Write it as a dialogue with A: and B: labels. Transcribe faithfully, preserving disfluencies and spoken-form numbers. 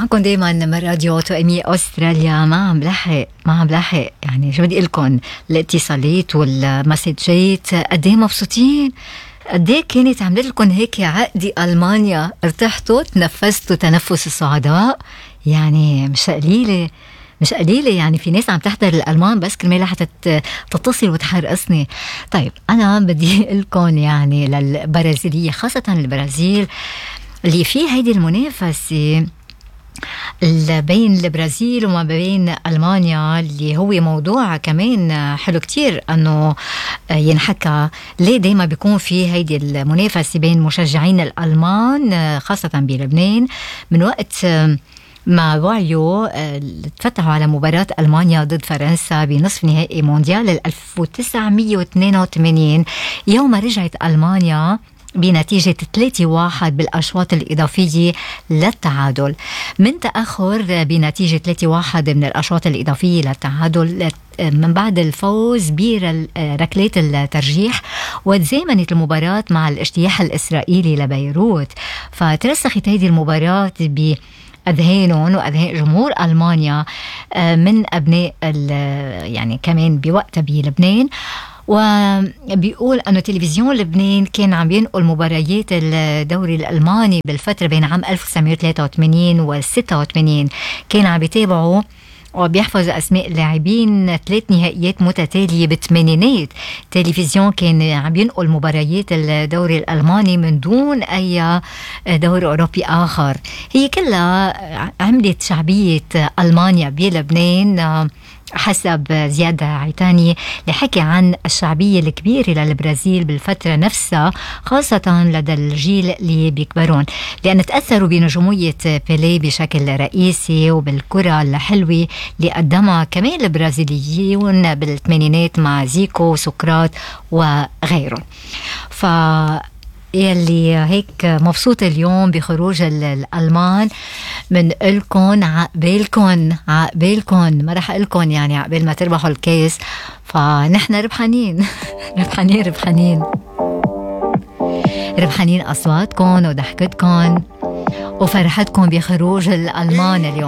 A: معكم دايما من راديو توأمي أستراليا. ما عم لحق ما عم لحق يعني شو بدي أقول لكم، الاتصالات والمسجات قد ايه مبسوطين، قد ايه كانت عملت لكم هيك عقدي ألمانيا، ارتحتوا تنفستوا تنفس السعداء، يعني مش قليلة مش قليلة. يعني في ناس عم تحضر الألمان بس كرمال حتى تتصل وتحرقصني. طيب أنا بدي أقول لكم يعني للبرازيلية، خاصة البرازيل اللي فيه هيدي المنافسة بين البرازيل وما بين ألمانيا، اللي هو موضوع كمان حلو كتير أنه ينحكى. ليه دايما بيكون في هيدي المنافسة بين مشجعين الألمان خاصة بلبنان؟ من وقت ما وعيوا تفتحوا على مباراة ألمانيا ضد فرنسا بنصف نهائي مونديال ألف وتسعمية واثنين وثمانين، يوم رجعت ألمانيا بنتيجة ثلاثة واحد بالأشواط الإضافية للتعادل. من تأخر بنتيجة ثلاثة واحد من الأشواط الإضافية للتعادل من بعد الفوز بركلات الترجيح، وتزامنت المباراة مع الاجتياح الإسرائيلي لبيروت، فترسخت هذه المباراة ب أذهانهم وأذهان جمهور ألمانيا من أبناء يعني كمان بوقتها بلبنان. وبيقول أنه تلفزيون لبنان كان عم ينقل مباريات الدوري الألماني بالفترة بين عام ألف وتسعمية وثلاثة وثمانين و ستة وثمانين، كان عم يتابعوا وبيحفظ أسماء اللاعبين ثلاث نهائيات متتالية بالثمانينات. تلفزيون كان عم ينقل مباريات الدوري الألماني من دون أي دوري أوروبي آخر. هي كلها عملت شعبية ألمانيا بلبنان حسب زياد عيتاني، اللي حكي عن الشعبية الكبيرة للبرازيل بالفترة نفسها، خاصة لدى الجيل اللي بيكبرون، لأن تأثروا بنجومية بيليه بشكل رئيسي وبالكرة الحلوة اللي قدمها كمان البرازيليين بالثمانينات مع زيكو وسقراط وغيرهم. ف يلي هيك مبسوط اليوم بخروج الألمان، من قلكن عقبالكن عقبالكن ما رح قلكن يعني عقبال ما تربحوا الكيس، فنحن ربحانين ربحانين ربحانين ربحانين أصواتكن وضحكتكن وفرحتكن بخروج الألمان اليوم.